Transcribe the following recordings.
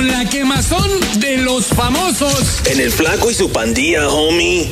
con la quemazón de los famosos. En el Flaco y su pandilla, homie.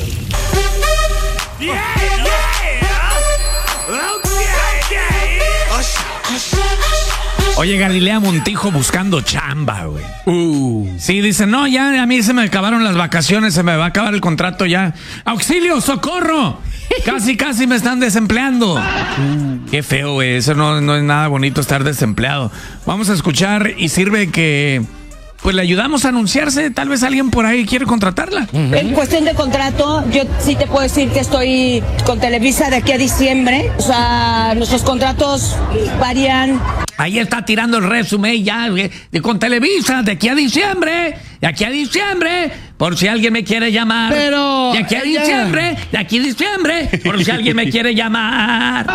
Oye, Galilea Montijo buscando chamba, güey. Sí, dice, no, ya a mí se me acabaron las vacaciones, se me va a acabar el contrato ya. ¡Auxilio, socorro! Casi me están desempleando. Qué feo, güey. Eso no es nada bonito estar desempleado. Vamos a escuchar y sirve que... pues le ayudamos a anunciarse, tal vez alguien por ahí quiere contratarla. En cuestión de contrato, yo sí te puedo decir que estoy con Televisa de aquí a diciembre. O sea, nuestros contratos varían. Ahí está tirando el resumen ya, con Televisa, de aquí a diciembre, por si alguien me quiere llamar. Pero de aquí a diciembre, por si alguien me quiere llamar.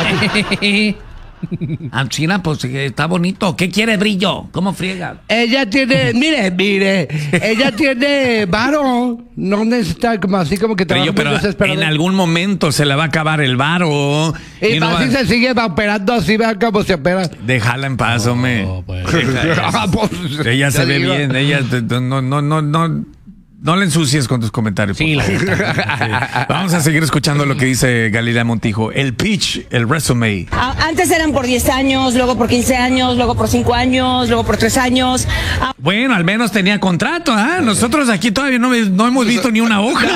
Ancina, pues está bonito. ¿Qué quiere, Brillo? ¿Cómo friega? Ella tiene, mire, ella tiene varo. No necesita como así como que trabaja pero en algún momento se le va a acabar el varo. Y no así se sigue operando, así vea cómo se opera. Déjala en paz, hombre. Ella se ve bien, ella no le ensucies con tus comentarios. Sí, Vamos a seguir escuchando lo que dice Galilea Montijo. El pitch, el resume. Antes eran por 10 años, luego por 15 años, luego por 5 años, luego por 3 años. Bueno, al menos tenía contrato, ¿ah? Nosotros aquí todavía no hemos visto ni una hoja.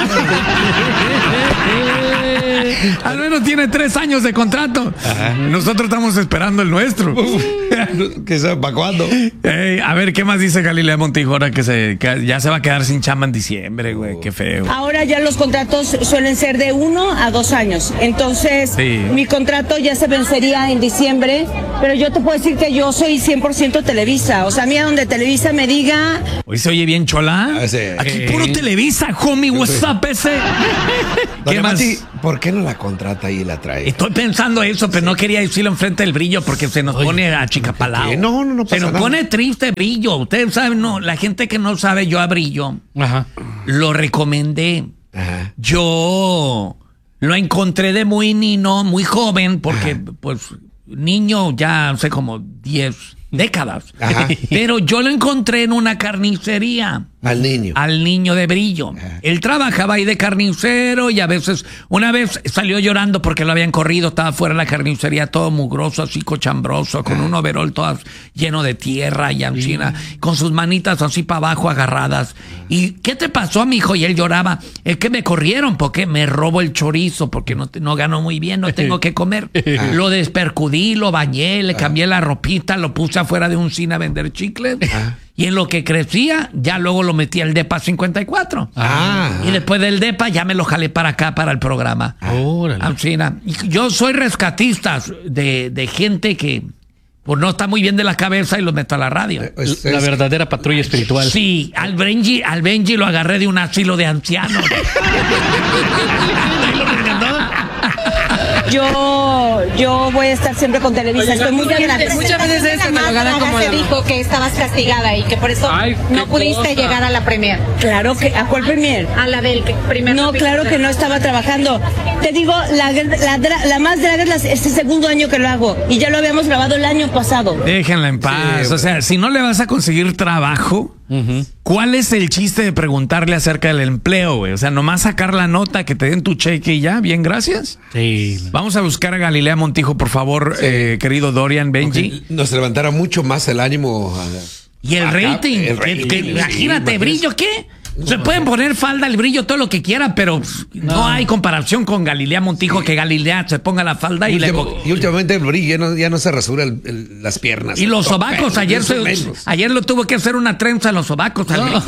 Al menos tiene 3 años de contrato. Ajá. Nosotros estamos esperando el nuestro. ¿Qué sabe para cuándo? A ver, ¿qué más dice Galilea Montijo ahora que ya se va a quedar sin chamba en diciembre, güey? Qué feo. Ahora ya los contratos suelen ser de 1 a 2 años. Entonces, sí, mi contrato ya se vencería en diciembre, pero yo te puedo decir que yo soy 100% Televisa. O sea, a mí a donde Televisa me diga... Hoy se oye bien, chola. Sí. Aquí puro Televisa, homie, what's up, ese. ¿Qué más? ¿Por qué no la contrata y la trae? Estoy pensando eso, pero no quería decirlo enfrente del Brillo porque se nos pone achicapalado. No pasa se nos pone triste, Brillo. Ustedes saben, no, la gente que no sabe, yo a Brillo lo recomendé. Ajá. Yo lo encontré de muy niño, muy joven, porque pues niño ya hace como 10 décadas. Ajá. Pero yo lo encontré en una carnicería. Al niño de Brillo. Ajá. Él trabajaba ahí de carnicero y a veces, una vez salió llorando porque lo habían corrido, estaba fuera de la carnicería todo mugroso, así cochambroso, con un overol todo lleno de tierra y ancina, con sus manitas así para abajo agarradas. ¿Y qué te pasó, mijo? Y él lloraba, es que me corrieron porque me robo el chorizo, porque no gano muy bien, no tengo que comer. Lo despercudí, lo bañé, le cambié la ropita, lo puse afuera de un cine a vender chicles. Y en lo que crecía, ya luego lo metí al DEPA 54. Y después del DEPA ya me lo jalé para acá, para el programa. Yo soy rescatista de gente que pues no está muy bien de la cabeza y lo meto a la radio. La verdadera patrulla espiritual. Sí, al Benji lo agarré de un asilo de ancianos. Yo voy a estar siempre con Televisa. Estoy muy agradecida. Muchas veces eso me lo ganan como se dijo que estabas castigada y que por eso no pudiste llegar a la premier. Claro que, ¿a cuál premier? A la del primer. No, claro que no estaba trabajando. Te digo, la más draga es este segundo año que lo hago y ya lo habíamos grabado el año pasado. Déjenla en paz. Sí, o sea, si no le vas a conseguir trabajo, ¿cuál es el chiste de preguntarle acerca del empleo, güey? O sea, nomás sacar la nota, que te den tu cheque y ya, bien, gracias. Sí. Vamos a buscar a Galilea Montijo, por favor, querido Dorian, Benji. Nos levantara mucho más el ánimo. Y el rating. Imagínate, Brillo, ¿qué? Se pueden poner falda, el Brillo, todo lo que quiera, pero no hay comparación con Galilea Montijo, que Galilea se ponga la falda y últimamente el Brillo ya no se rasura las piernas. Y los sobacos, ayer lo tuvo que hacer una trenza a los sobacos.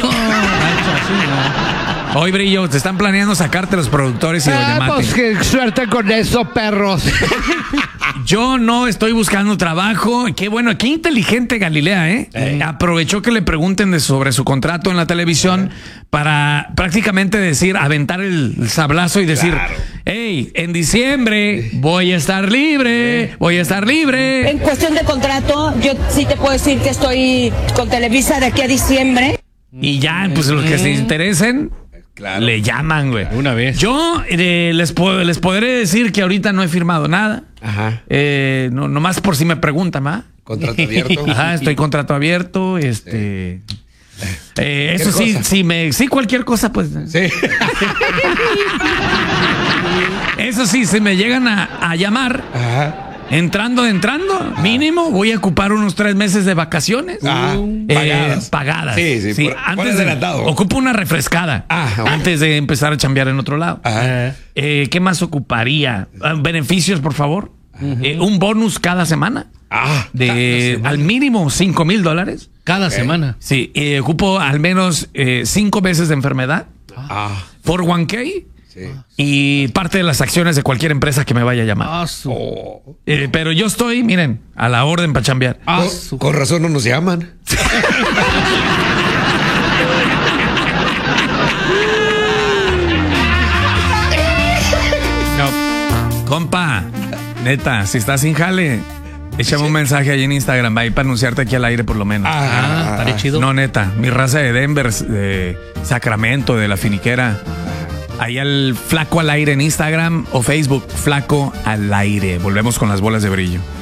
Hoy, Brillo, te están planeando sacarte los productores y doña Mati. Pues qué suerte con eso, perros. Yo no estoy buscando trabajo. Qué bueno, qué inteligente Galilea, ¿eh? Aprovechó que le pregunten sobre su contrato en la televisión para prácticamente decir, aventar el sablazo y decir, hey, en diciembre voy a estar libre, En cuestión de contrato, yo sí te puedo decir que estoy con Televisa de aquí a diciembre. Y ya, pues los que se interesen, le llaman, güey. Una vez. Yo les podré decir que ahorita no he firmado nada. Ajá. Nomás por si me preguntan, ¿ah? Contrato abierto. Ajá, estoy contrato abierto. Eso sí, sí, cualquier cosa, pues. Sí. Eso sí, si me llegan a llamar, Ajá. entrando, mínimo, voy a ocupar unos 3 meses de vacaciones. Pagadas. Sí, por adelantado. Ocupo una refrescada antes de empezar a chambear en otro lado. ¿Qué más ocuparía? Beneficios, por favor. Un bonus cada semana. Al mínimo $5,000. Cada semana. Sí, ocupo al menos 5 meses de enfermedad. 401k. Sí. Y parte de las acciones de cualquier empresa que me vaya a llamar. Pero yo estoy, miren, a la orden para chambear. Con razón no nos llaman. No. Compa, neta, si estás sin jale, échame un mensaje ahí en Instagram, va a ir para anunciarte aquí al aire por lo menos. Estaré chido. No, neta, mi raza de Denver, de Sacramento, de la Finiquera. Ahí al Flaco al Aire en Instagram o Facebook, Flaco al Aire. Volvemos con las bolas de brillo.